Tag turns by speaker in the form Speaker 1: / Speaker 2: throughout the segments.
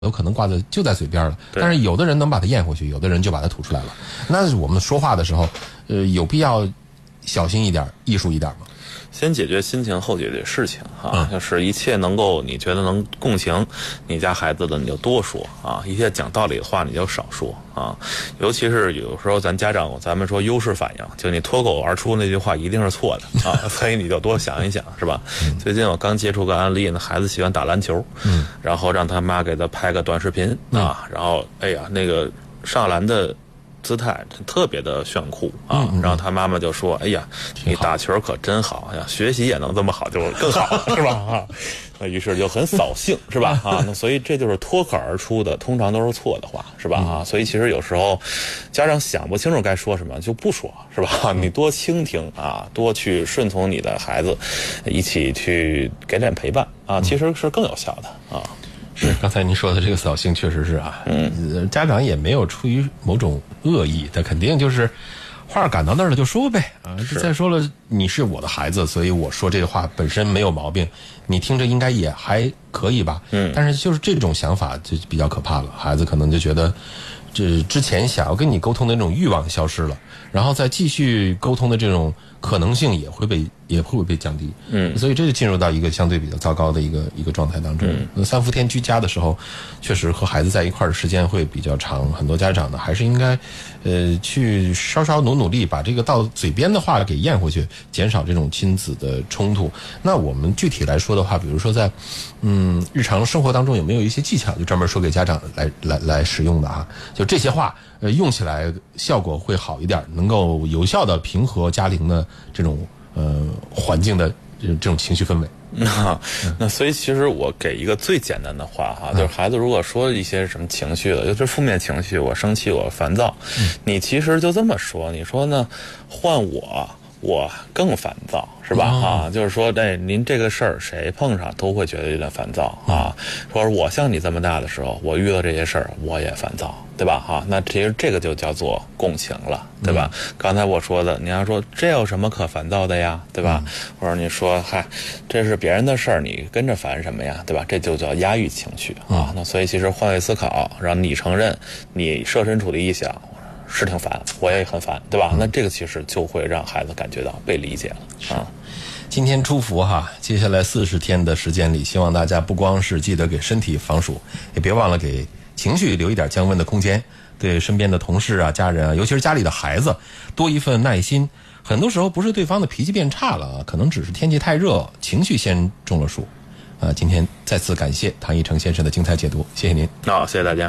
Speaker 1: 有可能挂在就在嘴边了，但是有的人能把它咽回去，有的人就把它吐出来了。那我们说话的时候，有必要小心一点、艺术一点吗？
Speaker 2: 先解决心情，后解决事情啊！就是一切能够你觉得能共情你家孩子的，你就多说啊；一些讲道理的话，你就少说啊。尤其是有时候咱家长，咱们说优势反应，就你脱口而出那句话一定是错的啊，所以你就多想一想，是吧？最近我刚接触个案例，那孩子喜欢打篮球，然后让他妈给他拍个短视频啊，然后哎呀，那个上篮的姿态特别的炫酷啊，然后他妈妈就说：“哎呀，你打球可真好呀，学习也能这么好，就更好了，是吧？”啊，那于是就很扫兴，是吧？啊，那所以这就是脱口而出的，通常都是错的话，是吧？啊，所以其实有时候家长想不清楚该说什么，就不说，是吧？你多倾听啊，多去顺从你的孩子，一起去给点陪伴啊，其实是更有效的啊。
Speaker 1: 是，刚才您说的这个扫兴确实是啊，家长也没有出于某种恶意，他肯定就是话赶到那儿了就说呗啊。再说了，你是我的孩子，所以我说这话本身没有毛病，你听着应该也还可以吧。但是就是这种想法就比较可怕了，孩子可能就觉得这之前想要跟你沟通的那种欲望消失了，然后再继续沟通的这种可能性也会被降低。所以这就进入到一个相对比较糟糕的一个状态当中。3伏天居家的时候，确实和孩子在一块儿的时间会比较长，很多家长呢还是应该去稍稍努力把这个到嘴边的话给咽回去，减少这种亲子的冲突。那我们具体来说的话，比如说在日常生活当中有没有一些技巧，就专门说给家长来使用的啊？就这些话用起来效果会好一点，能够有效的平和家庭的这种环境的这种情绪氛围。
Speaker 2: 那所以其实我给一个最简单的话哈，就是孩子如果说一些什么情绪的，就是负面情绪，我生气，我烦躁，你其实就这么说，你说呢？换我更烦躁，是吧？啊，就是说，您这个事儿谁碰上都会觉得有点烦躁啊。说我像你这么大的时候，我遇到这些事儿我也烦躁，对吧？哈，那其实这个就叫做共情了，对吧？刚才我说的，你要说这有什么可烦躁的呀，对吧？或者你说，嗨，这是别人的事儿，你跟着烦什么呀，对吧？这就叫压抑情绪啊。那所以其实换位思考，让你承认你设身处地一想。是挺烦，我也很烦，对吧？那这个其实就会让孩子感觉到被理解了啊。
Speaker 1: 今天初伏哈，接下来40天的时间里，希望大家不光是记得给身体防暑，也别忘了给情绪留一点降温的空间，对身边的同事啊、家人啊，尤其是家里的孩子，多一份耐心。很多时候不是对方的脾气变差了，可能只是天气太热，情绪先中了暑。今天再次感谢唐一成先生的精彩解读，谢谢您。
Speaker 2: 好，谢谢大家。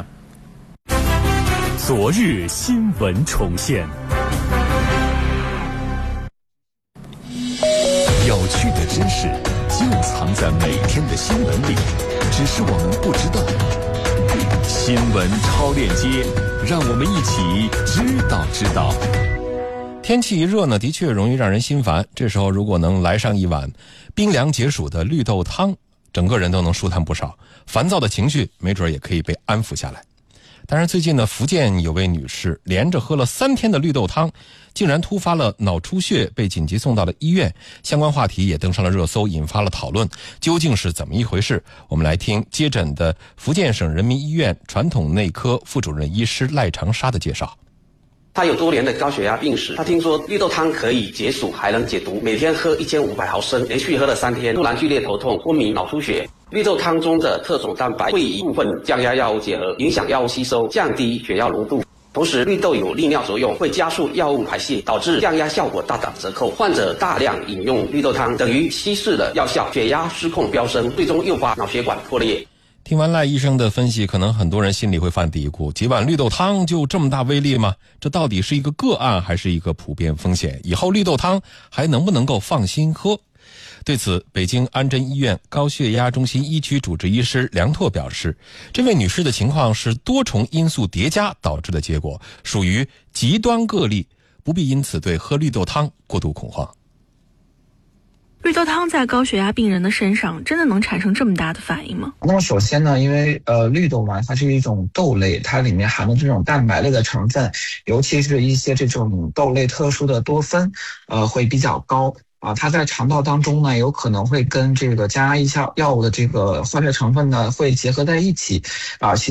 Speaker 3: 昨日新闻重现，有趣的知识就藏在每天的新闻里，只是我们不知道。新闻超链接，让我们一起知道。
Speaker 1: 天气一热呢，的确容易让人心烦，这时候如果能来上一碗冰凉解暑的绿豆汤，整个人都能舒坦不少，烦躁的情绪没准也可以被安抚下来。但是最近呢，福建有位女士连着喝了3天的绿豆汤，竟然突发了脑出血，被紧急送到了医院。相关话题也登上了热搜，引发了讨论。究竟是怎么一回事？我们来听接诊的福建省人民医院传统内科副主任医师赖长沙的介绍。
Speaker 4: 他有多年的高血压病史，他听说绿豆汤可以解暑还能解毒，每天喝1500毫升，连续喝了3天，突然剧烈头痛、昏迷、脑出血。绿豆汤中的特种蛋白会与一部分降压药物结合，影响药物吸收，降低血药浓度。同时，绿豆有利尿作用，会加速药物排泄，导致降压效果大打折扣。患者大量饮用绿豆汤，等于稀释了药效，血压失控飙升，最终诱发脑血管破裂。
Speaker 1: 听完赖医生的分析，可能很多人心里会犯嘀咕，几碗绿豆汤就这么大威力吗？这到底是一个个案还是一个普遍风险？以后绿豆汤还能不能够放心喝？对此，北京安贞医院高血压中心一区主治医师梁拓表示，这位女士的情况是多重因素叠加导致的结果，属于极端个例，不必因此对喝绿豆汤过度恐慌。
Speaker 5: 绿豆汤在高血压病人的身上真的能产生这么大的反应吗？
Speaker 6: 那么首先呢，因为绿豆嘛，它是一种豆类，它里面含的这种蛋白类的成分，尤其是一些这种豆类特殊的多酚，会比较高。 它在肠道当中呢，有可能会跟这个降压药物的这个化学成分呢会结合在一起